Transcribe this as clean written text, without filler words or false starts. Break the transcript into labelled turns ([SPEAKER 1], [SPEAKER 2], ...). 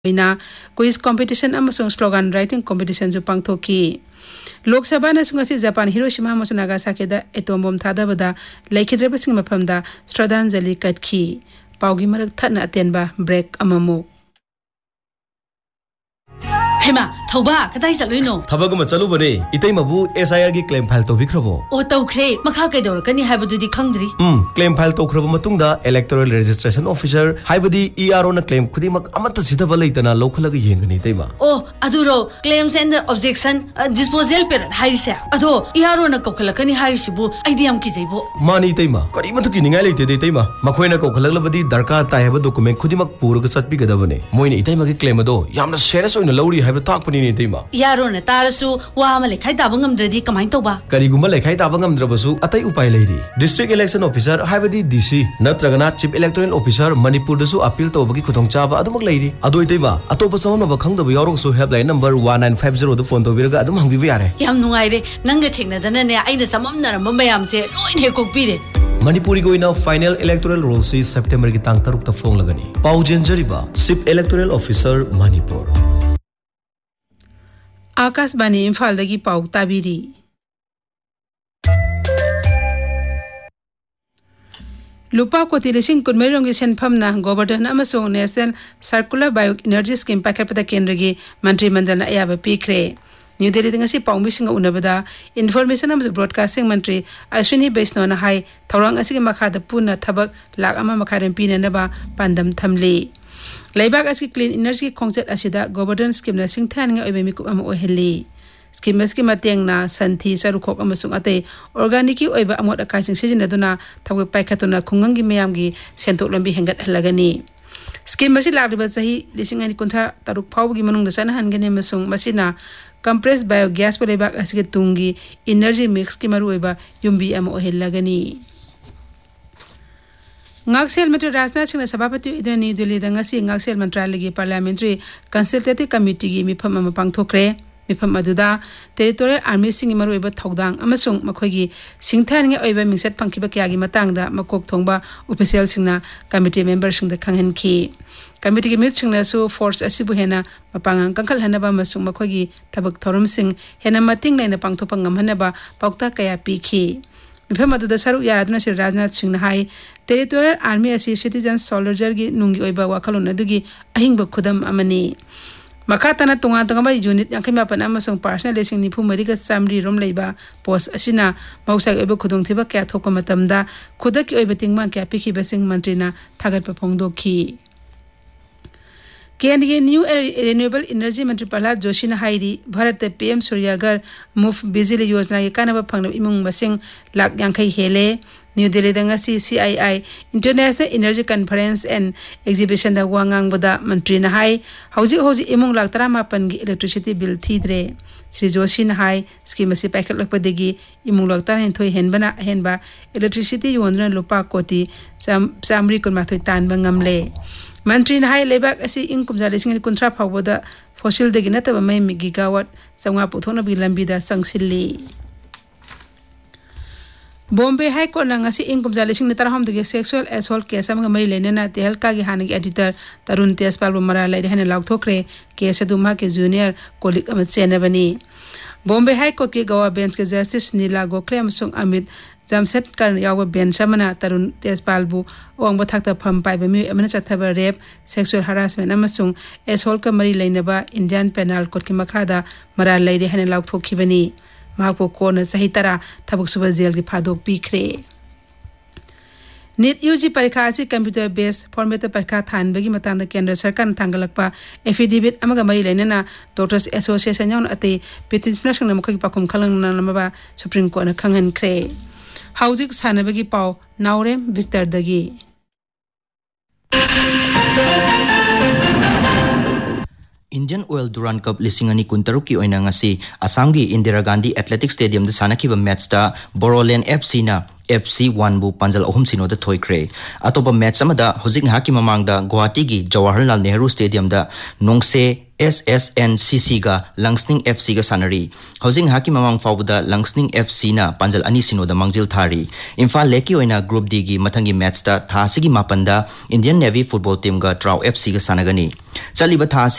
[SPEAKER 1] quiz competition slogan writing competition पांगथोकी लोक सभा Japan Hiroshima और नागासाकी एटोम बम थादबदा लेखिद्रबसिंग मफमदा श्रद्धांजलि कटखी पाउगी मरक थना अतेनबा ब्रेक अममु
[SPEAKER 2] हेमा थौबा कदाई चलुइनो
[SPEAKER 3] थबगम चलुबने इतै मबु एसआईआर की क्लेम फाइल तोबिख्रबो
[SPEAKER 2] ओ तौख्रे मखा कैदौरकनी हाइबदुदि खंगद्रि
[SPEAKER 3] claim file तोख्रब मतुंगदा electoral registration officer हाइबदि ERO न claim खुदिमक Amrut सिधब लैतना लौखलग येंगनी तैमा
[SPEAKER 2] O अदुरो claims and objection disposal पेर हाइरिसे अदो ईआरओ न कोखलकनी हाइरिसिबु आइदि यम किजैबो
[SPEAKER 3] मानी तैमा करी मथु किनिंगाय लैते दे तैमा मखोइना कोखलगलबदि दरकार ताय हब डॉक्यूमेंट खुदिमक पुरग चटपिगदबने मोइने इतैमगी क्लेम अदो यामना सीरियस ओइना लौरी ताकपनी तैमा
[SPEAKER 2] यारोन तारसु वाम लेखाई ताब ngamdradi कमाइन तौबा
[SPEAKER 3] करिगुम लेखाई ताब ngamdraबसु अतै उपाय लैरि district election officer हाइबदि DC नत्रगना chief electoral officer Manipur दसु appeal तौबगी खुदोंचाबा अदुमक लैरि अदोइ Taiba Atop समनब खंगदब यारोगसु helpline number 1950 the phone तौबिरगा अदुम हंगिबि यारे
[SPEAKER 2] याम नुंगाइरे नंग थेंगनदनने आइना सममनरम मयामसे lion हेकोकपिरे
[SPEAKER 3] Manipuri गोइना final electoral roll सी सितंबर की तांग 3 फोंग लगनी पाउजेंजरिबा chief electoral officer Manipur
[SPEAKER 1] Akashvani इम्फालदगी पाउ ताबिरी लुपा कोटी लिसिंग कुनमेरोंगी सेनफमना Govardhan अमसों national circular bio energy scheme पाखरपदा केंद्रगी मंत्रिमंडल अयाब पीख्रे new Delhi दंगसी पाउमिसिंग उनबदा information Amjad broadcasting मंत्री अश्विनी वैष्णवना हाई थौरंग असिगे मखादा पुना थबक लाख अमा मखारन पीननबा पांदम थमली लेबाग असकी क्लीन एनर्जी खोंगचत असिदा गोवर्धन स्कीम न सिंथान ओइबे मिकुप अम ओहेली स्कीम की मतेंगना संथी सरुखोक अमसुंग अते ऑर्गेनिक ओइबा अमोट अकाइसिंग सिजनदुना थबक पाइखतुना खुंगंगी मयामगी सेंतोक लंबी हेंगत हलगनी स्कीम मसी लागलिबा सही लिसिंग अनि कुंथा तरुक फावगी मनुंग दसना हनगने मसुंग मसिना कंप्रेस बायोगैस पर लेबाग असकी तुंगी एनर्जी मिक्स की मरु ओइबा युंबी अम ओहेलगनी Ngaksil Metro Rajnath Singh Sabapati Idra New Delhi Dangasi Ngaksil Mantralayag gi Parliamentary Consultative Committee gi mifam ama pangthokre mifam aduda Territorial Army Singh maru oiba thogdang amasung makhoigi singthan nge oiba mingset pangkiba kya gi matangda makok thongba official singna committee member singda khanghen ki committee gi mit singna su force asibu hena mapangang kangkal hanaba masung makhoigi thabak thorum sing hena mating laina pangthopang ngamhanaba paukta kaya pikhi मिफम अदुदा सरुक यारादुना Shri Rajnath Singh high territorial army असि citizen soldier गी नुंगी ओइबा वाखलोन अदुगी अहिंग खुदम अमनी मखातना तोंगा तोंगा unit यांखै मापन अमसंग personal lacing निफु मरिगा सामरी रोम लेबा post असिना मौसा ओइबा खुदोंग थिबा क्या थोक मतमदा खुदकी ओइबा तिंगमा क्या पिखि बसिंग मंत्रीना थागत पफोंगदोखी केंद्रीय न्यू रिन्यूएबल एनर्जी मंत्री प्रहलाद जोशी ने हाइरी भारत पीएम सूर्यघर मुफ्त बिजली योजना के कानब फंगब इमुंग मसिंग लाख यांखै हेले new Delhi दंगसी CII international energy conference and exhibition दा वांगांगबदा मंत्री ने हाई हौजी इमुंग लाख 15 की इलेक्ट्रिसिटी बिल थीद्रे श्री जोशी ने हाई स्कीम से पाइखलकपदगी इमुंग लाख 13 हेनबना हेनबा इलेक्ट्रिसिटी योनना लुपा कोटी सामरी कुनमाथोय तानबा ngamle मंत्री हाई लेबाक असी इंग कुमजा लिसिंग कुंथ्रा फावबदा फॉसिल दगी नतब मै गीगावाट चंगा पुथोनबी लंबीदा संगसिल्ली बॉम्बे हाई कोर्ट नंगसी इंग कुमजा लिसिंग तरहम दगी सेक्सुअल असॉल्ट केस अमग मै लेनेना तेहलका गी हानगी एडिटर तरुण तेजपाल मरा लैरे हने लाउथोखरे केस दुमा के जूनियर कोलिक अम चेनबनी बॉम्बे हाई कोर्ट के गवा बेंच के जस्टिस नीला गोखले अमसुंग अमित जामसेट कर याव बेंच समना तरुण तेजपाल बु ओंग थाक्ता फम पाइबा मी अमना चथबा रेप सेक्सुअल हरासमेंट अमसुंग एसॉल्ट का मरी लेनबा इंडियन पेनल कोड की मखादा मरा लैरे हने लाउथोखिबनी माको कोन सही तरह थबक सुब जेल की फादोक पीखरे नीट यूजी परीक्षा से कंप्यूटर बेस्ड फॉर्मेट परीक्षा थानबगी मतंग केंद्र सरकार थांगलकपा एफिडेविट अमगा मरी लेनना डॉक्टर्स एसोसिएशन यान अते पिटिशनर संग मखोगी पाखुम खलंगना नमबा सुप्रीम कोर्ट न खंगनख्रे हाउजिक सानबगी पाव नाउरेम विक्टर दगी
[SPEAKER 4] इंडियन ऑयल दुरान कप लिसिंगनी कुंतरुक की ओइना ngasi असम की Indira Gandhi athletics stadium the सानखिबा match दा बोरोलैंड एफसी ना FC 1 बु पंजल अहम सिनो द थोइख्रे अतोपा मैच अमदा हुजिक हाकी ममांग दा गुवाहाटी की जवाहरलाल नेहरू स्टेडियम दा नोंगसे SSNCC गा लंगस्निंग FC गा सानरी हुजिक हाकी ममांग फावदा लंगस्निंग FC ना पंजल अनि सिनो दा मंगजिल थारी इम्फाल लेकी ओइना ग्रुप D की मथंगी मैच दा थासिगी मापंदा इंडियन नेवी फुटबॉल टीम गा ट्राउ FC गा सानगनी चलिबा था